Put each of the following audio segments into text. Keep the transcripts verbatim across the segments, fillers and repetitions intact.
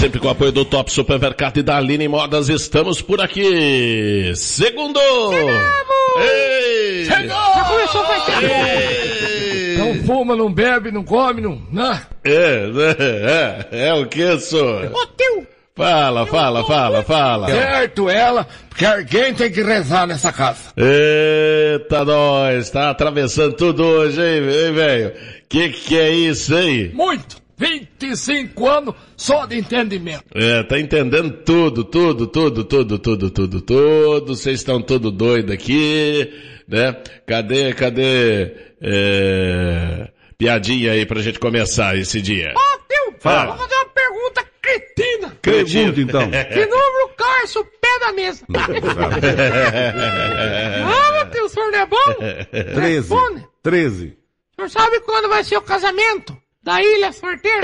sempre com o apoio do Top Supermercado e da Aline Modas, estamos por aqui. Segundo! Ei! Chegou! Já começou faz tempo. Não fuma, não bebe, não come, não... não. É, é, é, é o que, senhor? Ô, tio! Fala, fala, fala, fala. Certo ela, porque alguém tem que rezar nessa casa. Eita, nós, tá atravessando tudo hoje, hein, hein, velho? Que que é isso aí? Muito! vinte e cinco anos só de entendimento. É, tá entendendo tudo, tudo, tudo, tudo, tudo, tudo, tudo. Vocês estão tudo doido aqui, né? Cadê, cadê, é... piadinha aí pra gente começar esse dia? Ó, oh, tio, Fala. vou fazer uma pergunta cretina. Pergunta, então. Que número calça o pé da mesa? Ah, tio, o senhor não é bom? Treze. Responde. Treze. O senhor sabe quando vai ser o casamento da Ilha Sorteira?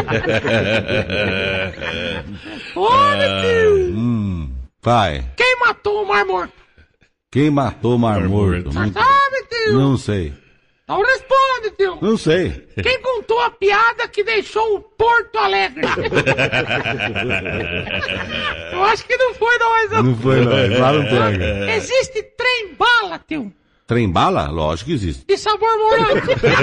Olha, tio. Hum, vai. Quem matou o Mar Morto? Quem matou o Mar Mar Morto? Morto. Não, Sabe, tio? não sei. Então responde, tio. Não sei. Quem contou a piada que deixou o Porto Alegre? Eu acho que não foi nós, não. Não foi nós. Lá não pega. Existe trem-bala, tio. Trem-bala? Lógico que existe. De sabor morango.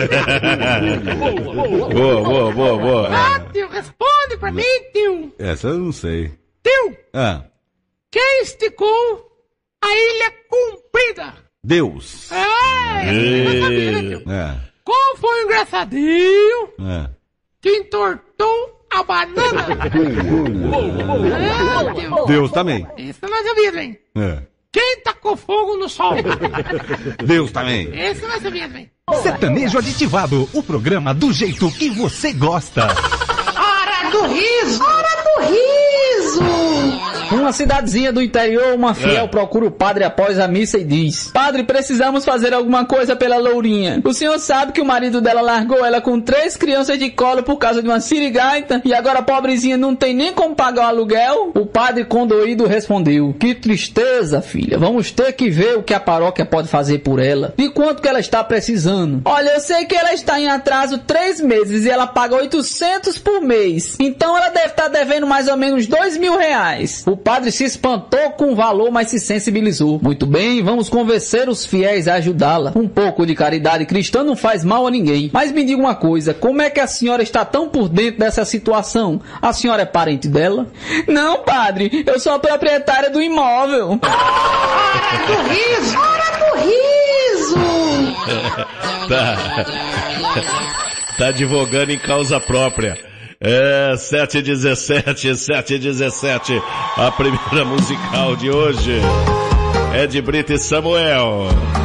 Boa, boa, boa, boa. Ah, tio, responde pra mim, tio. Essa eu não sei. Tio, Ah, quem esticou a Ilha Comprida? Deus. É, essa eu sabia, né, tio? É, Qual foi o engraçadinho é. que entortou a banana? É, tio. Deus também. Isso nós sabíamos, hein? É. Quem tacou fogo no sol? Deus também. Esse nós sabíamos, hein? Sertanejo Aditivado, o programa do jeito que você gosta. Hora do riso! Hora do riso! Uma cidadezinha do interior, uma fiel É. procura o padre após a missa e diz: Padre, precisamos fazer alguma coisa pela Lourinha. O senhor sabe que o marido dela largou ela com três crianças de colo por causa de uma sirigaita e agora a pobrezinha não tem nem como pagar o aluguel? O padre condoído respondeu: Que tristeza, filha. Vamos ter que ver o que a paróquia pode fazer por ela. E quanto que ela está precisando? Olha, eu sei que ela está em atraso três meses e ela paga oitocentos por mês. Então ela deve estar devendo mais ou menos dois mil reais. O padre se espantou com o valor, mas se sensibilizou. Muito bem, vamos convencer os fiéis a ajudá-la. Um pouco de caridade cristã não faz mal a ninguém. Mas me diga uma coisa, como é que a senhora está tão por dentro dessa situação? A senhora é parente dela? Não, padre, eu sou a proprietária do imóvel. Hora do riso! Hora do riso! Tá. Tá advogando em causa própria. É, sete e dezessete, sete e dezessete. A primeira musical de hoje é de Brita e Samuel.